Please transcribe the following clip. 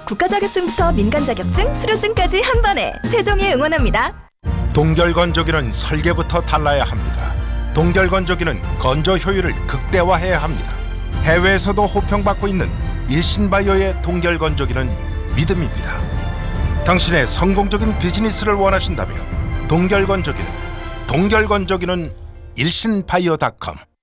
국가 자격증부터 민간 자격증, 수료증까지 한 번에 세종이 응원합니다. 동결 건조기는 설계부터 달라야 합니다. 동결 건조기는 건조 효율을 극대화해야 합니다. 해외에서도 호평받고 있는 일신바이오의 동결 건조기는 믿음입니다. 당신의 성공적인 비즈니스를 원하신다면 동결 건조기는 일신바이오.com